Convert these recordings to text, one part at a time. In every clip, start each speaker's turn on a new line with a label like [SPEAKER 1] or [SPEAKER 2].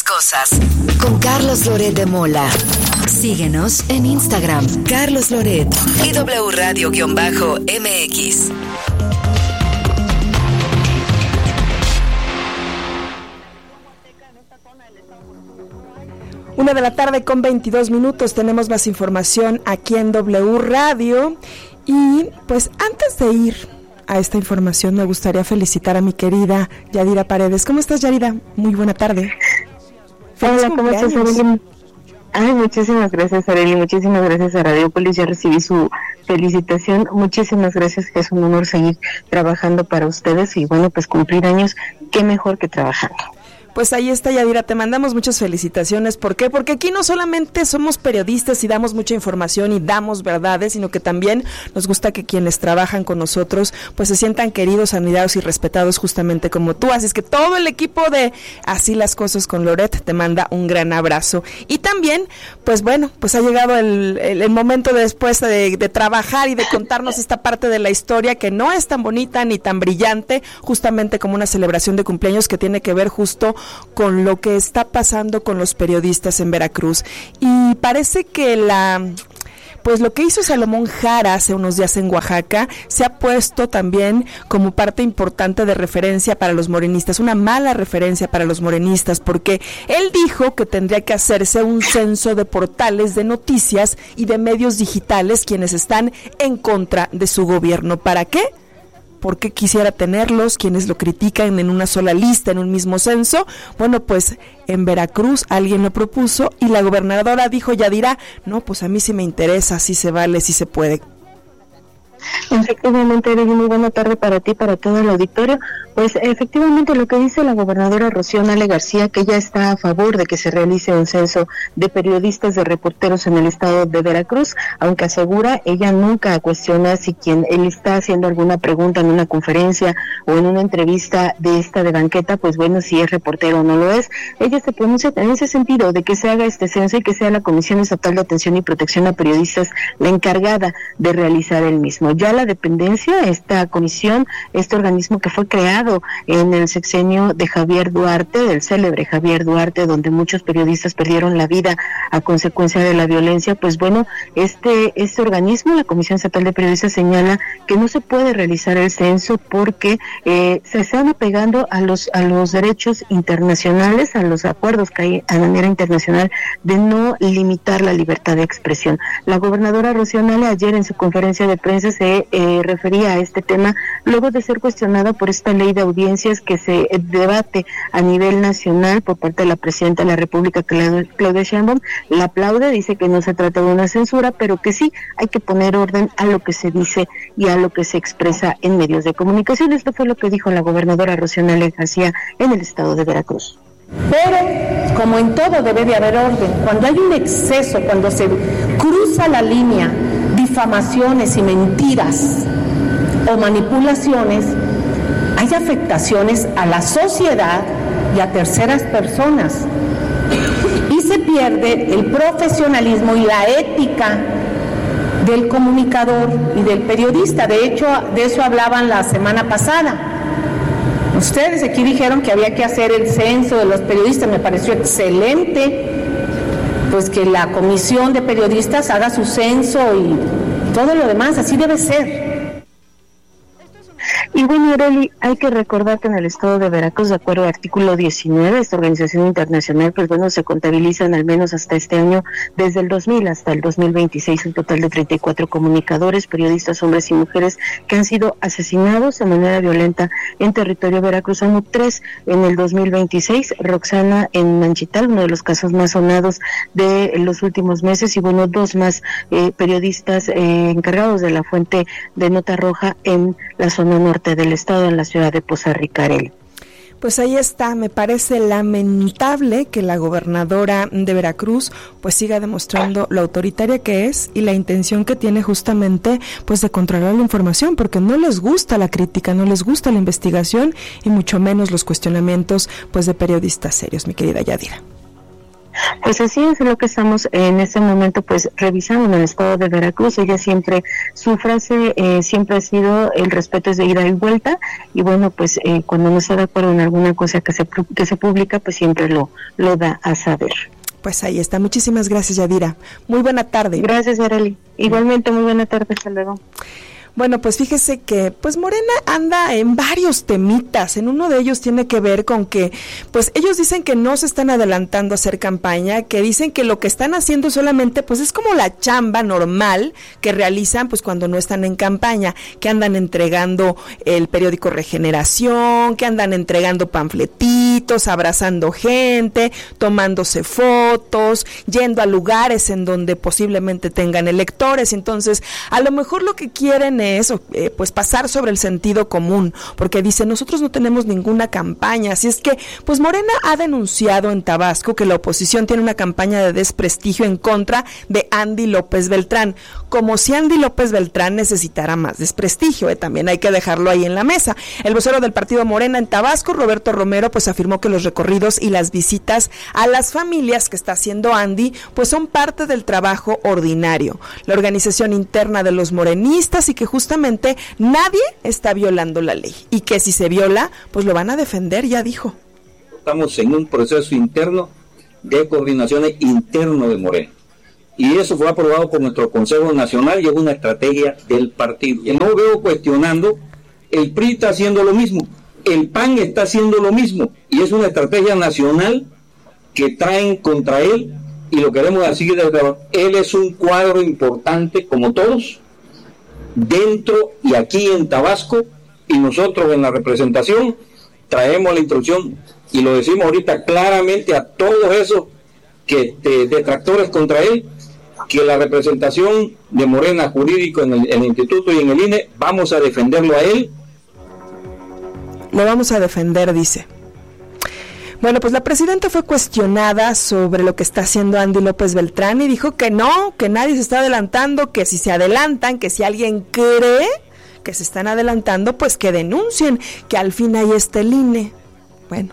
[SPEAKER 1] cosas. Con Carlos Loret de Mola. Síguenos en Instagram, Carlos Loret y W Radio-MX.
[SPEAKER 2] 1:22 p.m. Tenemos más información aquí en W Radio. Y pues antes de ir a esta información me gustaría felicitar a mi querida Yadira Paredes. ¿Cómo estás, Yadira? Muy buena tarde.
[SPEAKER 3] Hola, ¿cómo estás, Arely? Ay, muchísimas gracias, Arely. Muchísimas gracias a Radiopolis. Ya recibí su felicitación. Muchísimas gracias, que es un honor seguir trabajando para ustedes. Y bueno, pues cumplir años, qué mejor que trabajando.
[SPEAKER 2] Pues ahí está, Yadira, te mandamos muchas felicitaciones. ¿Por qué? Porque aquí no solamente somos periodistas y damos mucha información y damos verdades, sino que también nos gusta que quienes trabajan con nosotros pues se sientan queridos, admirados y respetados justamente como tú. Así es que todo el equipo de Así las Cosas con Loret te manda un gran abrazo. Y también, pues bueno, pues ha llegado el momento después de trabajar y de contarnos esta parte de la historia que no es tan bonita ni tan brillante, justamente como una celebración de cumpleaños que tiene que ver justo con lo que está pasando con los periodistas en Veracruz. Y parece que pues lo que hizo Salomón Jara hace unos días en Oaxaca se ha puesto también como parte importante de referencia para los morenistas, una mala referencia para los morenistas, porque él dijo que tendría que hacerse un censo de portales de noticias y de medios digitales quienes están en contra de su gobierno. ¿Para qué? ¿Por qué quisiera tenerlos? Quienes lo critican en una sola lista, en un mismo censo. Bueno, pues en Veracruz alguien lo propuso y la gobernadora dijo, Yadira, no, pues a mí sí me interesa, sí se vale, sí se puede.
[SPEAKER 3] Efectivamente, Erika, muy buena tarde para ti, para todo el auditorio. Pues efectivamente lo que dice la gobernadora Rocío Nale García, que ella está a favor de que se realice un censo de periodistas, de reporteros en el estado de Veracruz, aunque asegura ella nunca cuestiona si quien él está haciendo alguna pregunta en una conferencia o en una entrevista de esta de banqueta, pues bueno, si es reportero o no lo es. Ella se pronuncia en ese sentido de que se haga este censo y que sea la Comisión Estatal de Atención y Protección a Periodistas la encargada de realizar el mismo. Ya la dependencia, esta comisión, este organismo que fue creado en el sexenio de Javier Duarte, del célebre Javier Duarte, donde muchos periodistas perdieron la vida a consecuencia de la violencia, pues bueno, este organismo, la Comisión Estatal de Periodistas, señala que no se puede realizar el censo porque se están apegando a los derechos internacionales, a los acuerdos que hay a manera internacional de no limitar la libertad de expresión. La gobernadora Rocío Nale ayer en su conferencia de prensa se refería a este tema luego de ser cuestionada por esta ley de audiencias que se debate a nivel nacional por parte de la presidenta de la República, Claudia Sheinbaum. La aplaude, dice que no se trata de una censura, pero que sí hay que poner orden a lo que se dice y a lo que se expresa en medios de comunicación. Esto fue lo que dijo la gobernadora Rocío Nale García en el estado de Veracruz.
[SPEAKER 4] Pero, como en todo, debe de haber orden. Cuando hay un exceso, cuando se cruza la línea, difamaciones y mentiras o manipulaciones, hay afectaciones a la sociedad y a terceras personas. Y se pierde el profesionalismo y la ética del comunicador y del periodista. De hecho, de eso hablaban la semana pasada. Ustedes aquí dijeron que había que hacer el censo de los periodistas, me pareció excelente, pues que la comisión de periodistas haga su censo y todo lo demás, así debe ser.
[SPEAKER 3] Y bueno, Arely, hay que recordar que en el estado de Veracruz, de acuerdo al artículo 19, esta organización internacional, pues bueno, se contabilizan al menos hasta este año, desde el 2000 hasta el 2026, un total de 34 comunicadores, periodistas, hombres y mujeres, que han sido asesinados de manera violenta en territorio veracruzano. 3 en el 2026, Roxana en Manchital, uno de los casos más sonados de los últimos meses, y bueno, 2 más periodistas encargados de la fuente de Nota Roja en la zona norte del estado, en la ciudad de Poza Rica, Arely.
[SPEAKER 2] Pues ahí está, me parece lamentable que la gobernadora de Veracruz pues siga demostrando lo autoritaria que es y la intención que tiene justamente pues de controlar la información, porque no les gusta la crítica, no les gusta la investigación y mucho menos los cuestionamientos pues de periodistas serios, mi querida Yadira.
[SPEAKER 3] Pues así es lo que estamos en este momento pues revisando en el estado de Veracruz. Ella siempre, su frase siempre ha sido el respeto es de ida y vuelta, y bueno, pues cuando no está de acuerdo en alguna cosa que se publica, pues siempre lo da a saber.
[SPEAKER 2] Pues ahí está. Muchísimas gracias, Yadira. Muy buena tarde.
[SPEAKER 3] Gracias, Arely. Igualmente, muy buena tarde. Hasta luego.
[SPEAKER 2] Bueno, pues fíjese que pues Morena anda en varios temitas. En uno de ellos tiene que ver con que pues ellos dicen que no se están adelantando a hacer campaña, que dicen que lo que están haciendo solamente pues es como la chamba normal que realizan pues cuando no están en campaña, que andan entregando el periódico Regeneración, que andan entregando panfletitos, abrazando gente, tomándose fotos, yendo a lugares en donde posiblemente tengan electores. Entonces, a lo mejor lo que quieren es pues pasar sobre el sentido común, porque dice, nosotros no tenemos ninguna campaña, así es que pues Morena ha denunciado en Tabasco que la oposición tiene una campaña de desprestigio en contra de Andy López Beltrán, como si Andy López Beltrán necesitara más desprestigio, también hay que dejarlo ahí en la mesa. El vocero del partido Morena en Tabasco, Roberto Romero, pues afirmó que los recorridos y las visitas a las familias que está haciendo Andy, pues son parte del trabajo ordinario, la organización interna de los morenistas, y que justamente nadie está violando la ley, y que si se viola, pues lo van a defender, ya dijo.
[SPEAKER 5] Estamos en un proceso interno de coordinación interno de Morena, y eso fue aprobado por nuestro Consejo Nacional y es una estrategia del partido. Y no veo cuestionando, el PRI está haciendo lo mismo, el PAN está haciendo lo mismo, y es una estrategia nacional que traen contra él, y lo queremos así desde él es un cuadro importante como todos, dentro y aquí en Tabasco, y nosotros en la representación traemos la instrucción y lo decimos ahorita claramente a todos esos que detractores contra él, que la representación de Morena jurídico en el instituto y en el INE vamos a defenderlo a él.
[SPEAKER 2] Lo vamos a defender, dice. Bueno, pues la presidenta fue cuestionada sobre lo que está haciendo Andy López Beltrán y dijo que no, que nadie se está adelantando, que si se adelantan, que si alguien cree que se están adelantando, pues que denuncien, que al fin ahí está el INE. Bueno.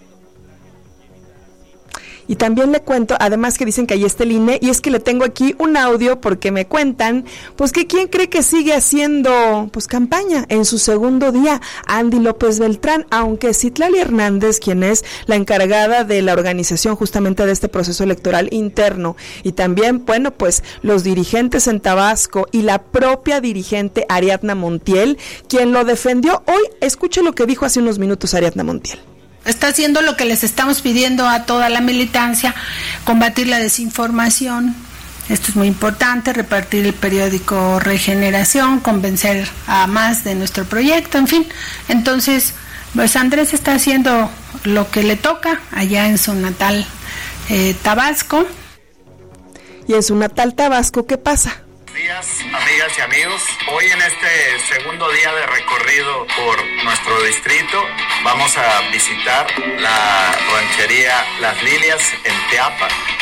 [SPEAKER 2] Y también le cuento, además que dicen que ahí está el INE, y es que le tengo aquí un audio porque me cuentan, pues que quién cree que sigue haciendo pues campaña en su segundo día, Andy López Beltrán, aunque Citlali Hernández, quien es la encargada de la organización justamente de este proceso electoral interno, y también, bueno, pues los dirigentes en Tabasco y la propia dirigente Ariadna Montiel, quien lo defendió hoy, escuche lo que dijo hace unos minutos Ariadna Montiel.
[SPEAKER 6] Está haciendo lo que les estamos pidiendo a toda la militancia, combatir la desinformación. Esto es muy importante, repartir el periódico Regeneración, convencer a más de nuestro proyecto, en fin. Entonces, pues Andrés está haciendo lo que le toca allá en su natal Tabasco.
[SPEAKER 2] Y en su natal Tabasco, ¿qué pasa?
[SPEAKER 7] Buenos días, amigas y amigos. Hoy en este segundo día de recorrido por nuestro distrito vamos a visitar la ranchería Las Lilias en Teapa.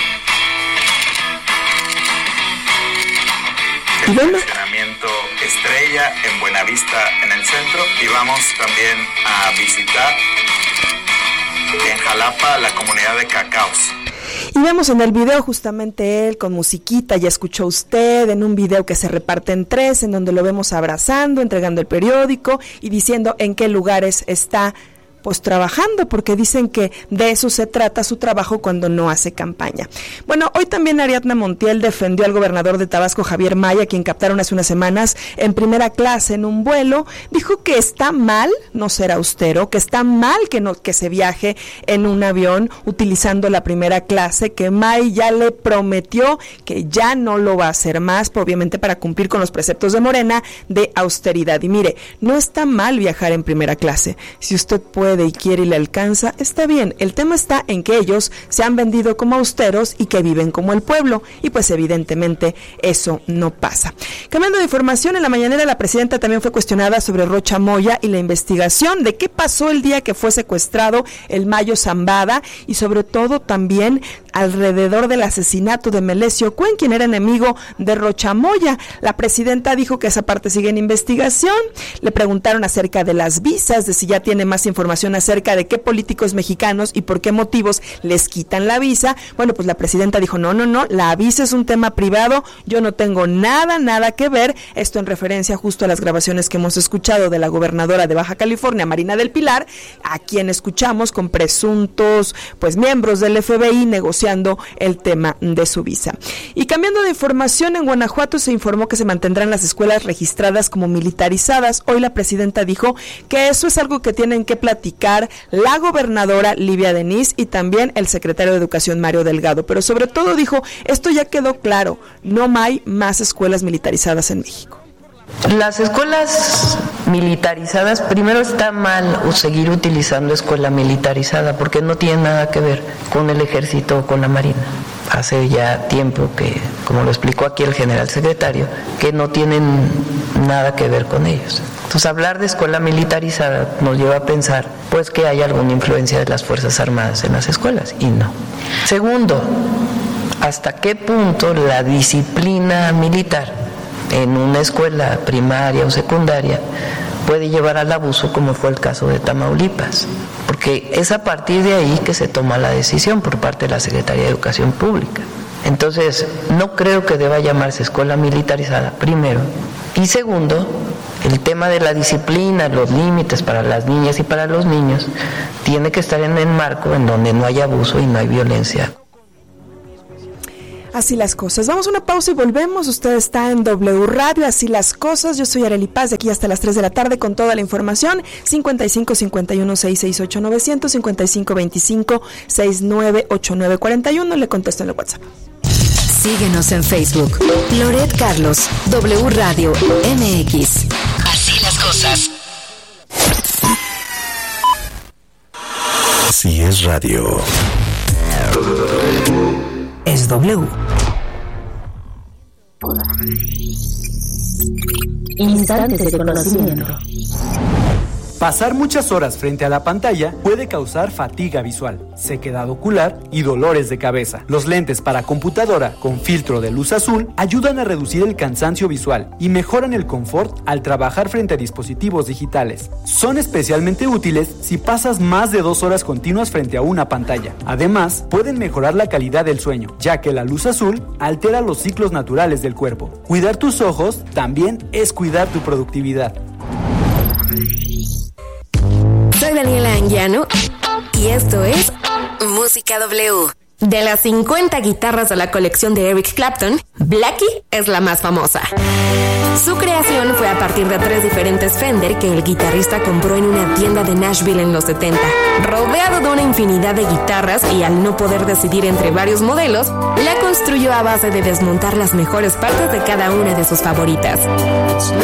[SPEAKER 7] El estacionamiento Estrella en Buenavista en el centro, y vamos también a visitar en Jalapa la comunidad de Cacaos.
[SPEAKER 2] Y vemos en el video justamente él con musiquita, ya escuchó usted, en un video que se reparte en 3, en donde lo vemos abrazando, entregando el periódico y diciendo en qué lugares está pues trabajando, porque dicen que de eso se trata su trabajo cuando no hace campaña. Bueno, hoy también Ariadna Montiel defendió al gobernador de Tabasco, Javier Maya, quien captaron hace unas semanas en primera clase en un vuelo. Dijo que está mal no ser austero, que está mal que se viaje en un avión utilizando la primera clase, que May ya le prometió que ya no lo va a hacer más, obviamente para cumplir con los preceptos de Morena de austeridad. Y mire, no está mal viajar en primera clase. Si usted puede y quiere y le alcanza, está bien. El tema está en que ellos se han vendido como austeros y que viven como el pueblo, y pues evidentemente eso no pasa. Cambiando de información, en la mañanera la presidenta también fue cuestionada sobre Rocha Moya y la investigación de qué pasó el día que fue secuestrado el Mayo Zambada, y sobre todo también alrededor del asesinato de Melesio Cuen, quien era enemigo de Rocha Moya. La presidenta dijo que esa parte sigue en investigación. Le preguntaron acerca de las visas, de si ya tiene más información acerca de qué políticos mexicanos y por qué motivos les quitan la visa. Bueno, pues la presidenta dijo, no, la visa es un tema privado, yo no tengo nada que ver. Esto en referencia justo a las grabaciones que hemos escuchado de la gobernadora de Baja California, Marina del Pilar, a quien escuchamos con presuntos miembros del FBI negociando el tema de su visa. Y cambiando de información, en Guanajuato se informó que se mantendrán las escuelas registradas como militarizadas. Hoy la presidenta dijo que eso es algo que tienen que platicar la gobernadora Livia Denis y también el secretario de Educación Mario Delgado, pero sobre todo dijo, esto ya quedó claro, no hay más escuelas militarizadas en México.
[SPEAKER 8] Las escuelas militarizadas, primero está mal seguir utilizando escuela militarizada porque no tiene nada que ver con el ejército o con la marina. Hace ya tiempo que, como lo explicó aquí el general secretario, que no tienen nada que ver con ellos. Entonces hablar de escuela militarizada nos lleva a pensar que hay alguna influencia de las Fuerzas Armadas en las escuelas, y no. Segundo, ¿hasta qué punto la disciplina militar en una escuela primaria o secundaria puede llevar al abuso, como fue el caso de Tamaulipas? Porque es a partir de ahí que se toma la decisión por parte de la Secretaría de Educación Pública. Entonces, no creo que deba llamarse escuela militarizada, primero. Y segundo, el tema de la disciplina, los límites para las niñas y para los niños, tiene que estar en el marco en donde no hay abuso y no hay violencia.
[SPEAKER 2] Así las cosas. Vamos a una pausa y volvemos. Usted está en W Radio, Así las cosas. Yo soy Arely Paz, de aquí hasta las 3 de la tarde con toda la información. 55 51 668 900, 55 25 6989 41. Le contesto en el WhatsApp.
[SPEAKER 1] Síguenos en Facebook. Loret Carlos, W Radio MX. Así las cosas.
[SPEAKER 9] Así es radio.
[SPEAKER 1] Es W.
[SPEAKER 10] Instantes de conocimiento.
[SPEAKER 11] Pasar muchas horas frente a la pantalla puede causar fatiga visual, sequedad ocular y dolores de cabeza. Los lentes para computadora con filtro de luz azul ayudan a reducir el cansancio visual y mejoran el confort al trabajar frente a dispositivos digitales. Son especialmente útiles si pasas más de 2 horas continuas frente a una pantalla. Además, pueden mejorar la calidad del sueño, ya que la luz azul altera los ciclos naturales del cuerpo. Cuidar tus ojos también es cuidar tu productividad.
[SPEAKER 12] Soy Daniela Anguiano y esto es Música W. De las 50 guitarras de la colección de Eric Clapton, Blackie es la más famosa. Su creación fue a partir de 3 diferentes Fender que el guitarrista compró en una tienda de Nashville en los 70. Rodeado de una infinidad de guitarras y al no poder decidir entre varios modelos, la construyó a base de desmontar las mejores partes de cada una de sus favoritas.